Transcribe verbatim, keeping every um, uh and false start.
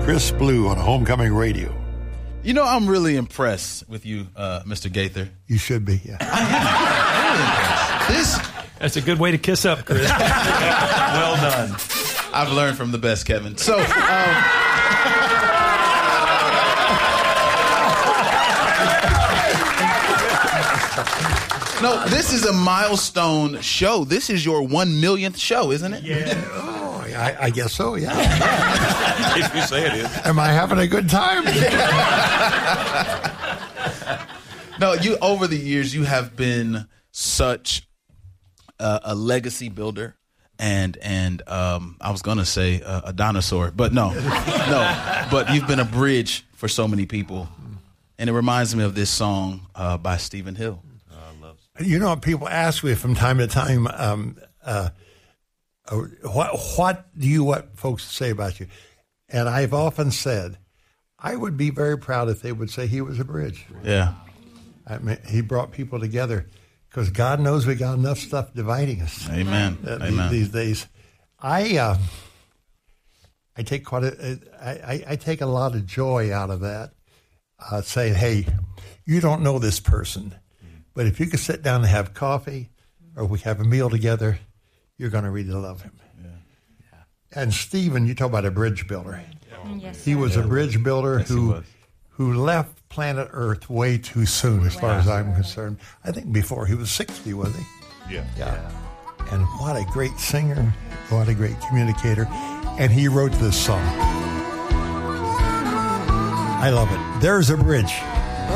Chris Blue on Homecoming Radio. You know, I'm really impressed with you, uh, Mister Gaither. You should be, yeah. I am. This, That's a good way to kiss up, Chris. well done. I've learned from the best, Kevin. So, um, no, this is a milestone show. This is your one millionth show, isn't it? Yeah. Oh, I, I guess so, yeah. If you say it is. Am I having a good time? No, you, over the years, you have been such a, a legacy builder. And and um, I was going to say uh, a dinosaur, but no, no. But you've been a bridge for so many people. And it reminds me of this song uh, by Stephen Hill. Oh, I love You know, people ask me from time to time, um, uh, uh, what, what do you want folks to say about you? And I've often said, I would be very proud if they would say he was a bridge. Yeah. I mean, he brought people together. Because God knows we got enough stuff dividing us. Amen. Uh, Amen. These, these days, I uh, I take quite a I, I take a lot of joy out of that. Uh, saying, hey, you don't know this person, but if you could sit down and have coffee, or we have a meal together, you're going to really love him. Yeah. Yeah. And Stephen, you talk about a bridge builder. Yes, He was Yeah. a bridge builder Yes, he who. was. who left planet Earth way too soon, as far as I'm concerned. I think before he was sixty, was he? Yeah. Yeah. And what a great singer, what a great communicator. And he wrote this song. I love it. There's a bridge.